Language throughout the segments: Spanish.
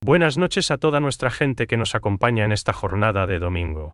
Buenas noches a toda nuestra gente que nos acompaña en esta jornada de domingo.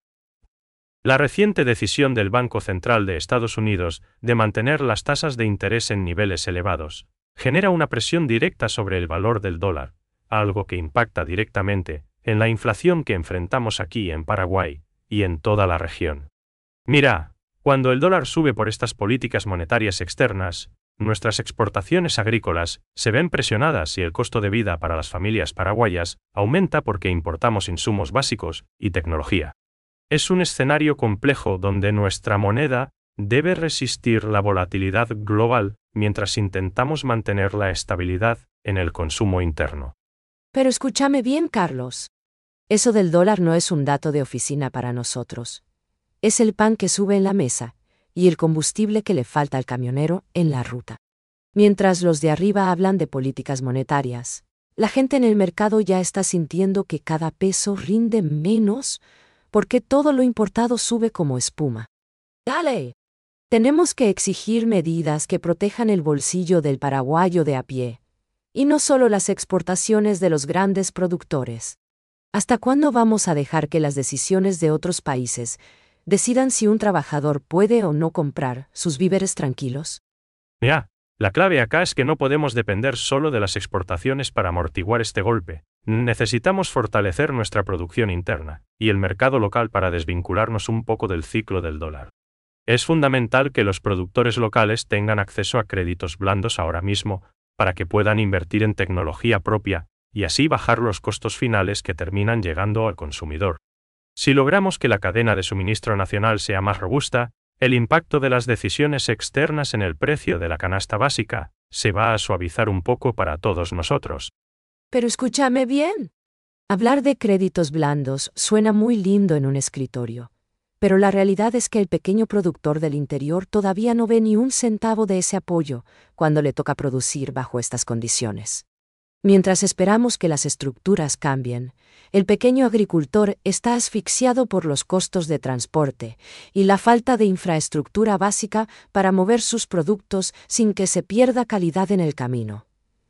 La reciente decisión del Banco Central de Estados Unidos de mantener las tasas de interés en niveles elevados genera una presión directa sobre el valor del dólar, algo que impacta directamente en la inflación que enfrentamos aquí en Paraguay y en toda la región. Mira, cuando el dólar sube por estas políticas monetarias externas, nuestras exportaciones agrícolas se ven presionadas y el costo de vida para las familias paraguayas aumenta porque importamos insumos básicos y tecnología. Es un escenario complejo donde nuestra moneda debe resistir la volatilidad global mientras intentamos mantener la estabilidad en el consumo interno. Pero escúchame bien, Carlos. Eso del dólar no es un dato de oficina para nosotros. Es el pan que sube en la mesa y el combustible que le falta al camionero en la ruta. Mientras los de arriba hablan de políticas monetarias, la gente en el mercado ya está sintiendo que cada peso rinde menos porque todo lo importado sube como espuma. ¡Dale! Tenemos que exigir medidas que protejan el bolsillo del paraguayo de a pie, y no solo las exportaciones de los grandes productores. ¿Hasta cuándo vamos a dejar que las decisiones de otros países decidan si un trabajador puede o no comprar sus víveres tranquilos? Ya, la clave acá es que no podemos depender solo de las exportaciones para amortiguar este golpe. Necesitamos fortalecer nuestra producción interna y el mercado local para desvincularnos un poco del ciclo del dólar. Es fundamental que los productores locales tengan acceso a créditos blandos ahora mismo para que puedan invertir en tecnología propia y así bajar los costos finales que terminan llegando al consumidor. Si logramos que la cadena de suministro nacional sea más robusta, el impacto de las decisiones externas en el precio de la canasta básica se va a suavizar un poco para todos nosotros. Pero escúchame bien. Hablar de créditos blandos suena muy lindo en un escritorio, pero la realidad es que el pequeño productor del interior todavía no ve ni un centavo de ese apoyo cuando le toca producir bajo estas condiciones. Mientras esperamos que las estructuras cambien, el pequeño agricultor está asfixiado por los costos de transporte y la falta de infraestructura básica para mover sus productos sin que se pierda calidad en el camino.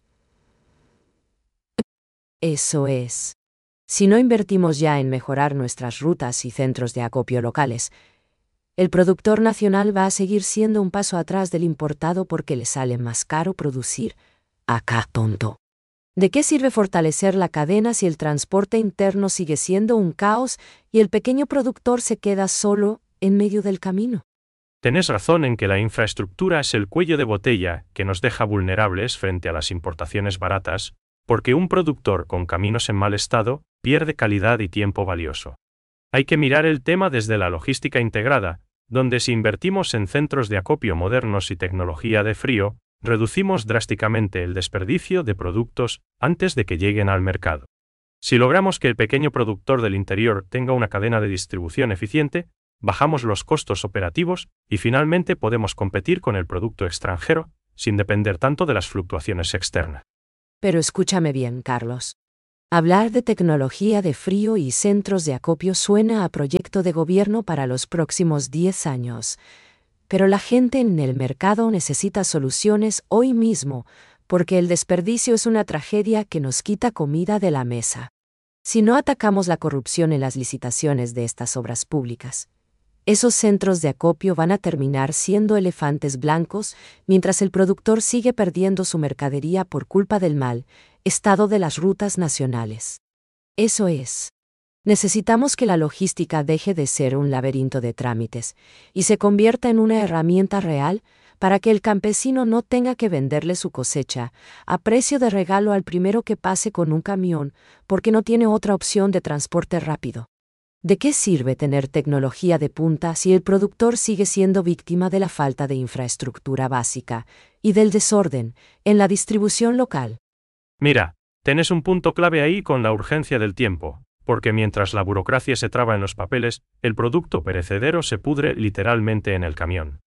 Eso es. Si no invertimos ya en mejorar nuestras rutas y centros de acopio locales, el productor nacional va a seguir siendo un paso atrás del importado porque le sale más caro producir acá, tonto. ¿De qué sirve fortalecer la cadena si el transporte interno sigue siendo un caos y el pequeño productor se queda solo en medio del camino? Tenés razón en que la infraestructura es el cuello de botella que nos deja vulnerables frente a las importaciones baratas, porque un productor con caminos en mal estado pierde calidad y tiempo valioso. Hay que mirar el tema desde la logística integrada, donde si invertimos en centros de acopio modernos y tecnología de frío, reducimos drásticamente el desperdicio de productos antes de que lleguen al mercado. Si logramos que el pequeño productor del interior tenga una cadena de distribución eficiente, bajamos los costos operativos y finalmente podemos competir con el producto extranjero sin depender tanto de las fluctuaciones externas. Pero escúchame bien, Carlos. Hablar de tecnología de frío y centros de acopio suena a proyecto de gobierno para los próximos 10 años. Pero la gente en el mercado necesita soluciones hoy mismo, porque el desperdicio es una tragedia que nos quita comida de la mesa. Si no atacamos la corrupción en las licitaciones de estas obras públicas, esos centros de acopio van a terminar siendo elefantes blancos mientras el productor sigue perdiendo su mercadería por culpa del mal estado de las rutas nacionales. Eso es. Necesitamos que la logística deje de ser un laberinto de trámites y se convierta en una herramienta real para que el campesino no tenga que venderle su cosecha a precio de regalo al primero que pase con un camión porque no tiene otra opción de transporte rápido. ¿De qué sirve tener tecnología de punta si el productor sigue siendo víctima de la falta de infraestructura básica y del desorden en la distribución local? Mira, tenés un punto clave ahí con la urgencia del tiempo, porque mientras la burocracia se traba en los papeles, el producto perecedero se pudre literalmente en el camión.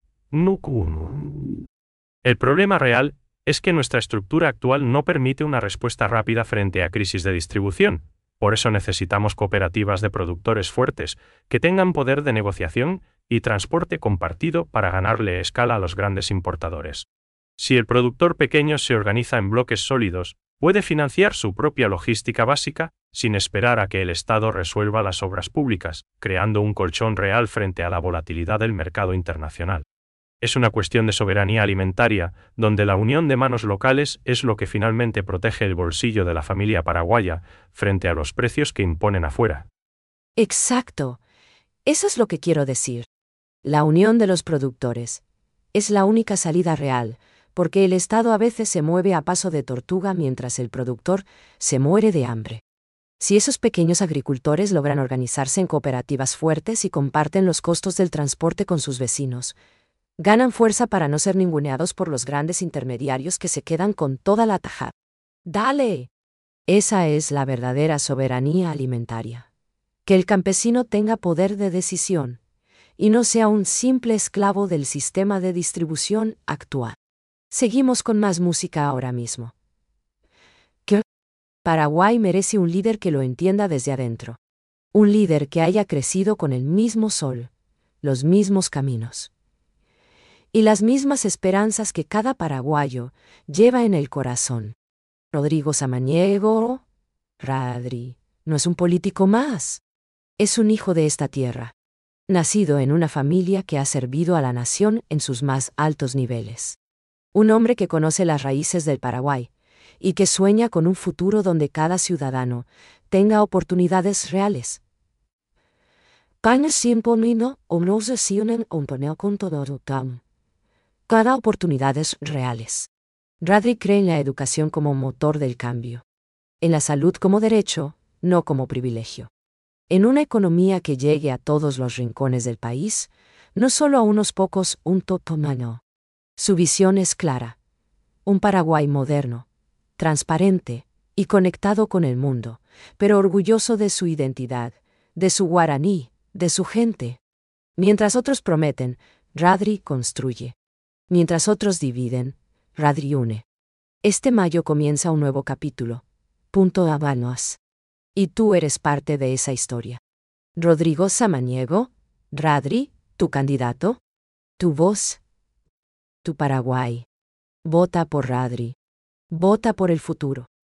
El problema real es que nuestra estructura actual no permite una respuesta rápida frente a crisis de distribución. Por eso necesitamos cooperativas de productores fuertes, que tengan poder de negociación y transporte compartido para ganarle escala a los grandes importadores. Si el productor pequeño se organiza en bloques sólidos, Puede financiar su propia logística básica, sin esperar a que el Estado resuelva las obras públicas, creando un colchón real frente a la volatilidad del mercado internacional. Es una cuestión de soberanía alimentaria, donde la unión de manos locales es lo que finalmente protege el bolsillo de la familia paraguaya frente a los precios que imponen afuera. Exacto. Eso es lo que quiero decir. La unión de los productores es la única salida real, porque el Estado a veces se mueve a paso de tortuga mientras el productor se muere de hambre. Si esos pequeños agricultores logran organizarse en cooperativas fuertes y comparten los costos del transporte con sus vecinos, ganan fuerza para no ser ninguneados por los grandes intermediarios que se quedan con toda la tajada. ¡Dale! Esa es la verdadera soberanía alimentaria. Que el campesino tenga poder de decisión y no sea un simple esclavo del sistema de distribución actual. Seguimos con más música ahora mismo. ¿Qué? Paraguay merece un líder que lo entienda desde adentro. Un líder que haya crecido con el mismo sol, los mismos caminos y las mismas esperanzas que cada paraguayo lleva en el corazón. Rodrigo Samaniego, Radri, no es un político más. Es un hijo de esta tierra, nacido en una familia que ha servido a la nación en sus más altos niveles. Un hombre que conoce las raíces del Paraguay y que sueña con un futuro donde cada ciudadano tenga oportunidades reales. Cada oportunidades reales. Radri cree en la educación como motor del cambio. En la salud como derecho, no como privilegio. En una economía que llegue a todos los rincones del país, no solo a unos pocos, un totomano. Su visión es clara. Un Paraguay moderno, transparente y conectado con el mundo, pero orgulloso de su identidad, de su guaraní, de su gente. Mientras otros prometen, Radri construye. Mientras otros dividen, Radri une. Este mayo comienza un nuevo capítulo. Punto Habanos. Y tú eres parte de esa historia. Rodrigo Samaniego, Radri, tu candidato, tu voz, tu Paraguay. Vota por Radri. Vota por el futuro.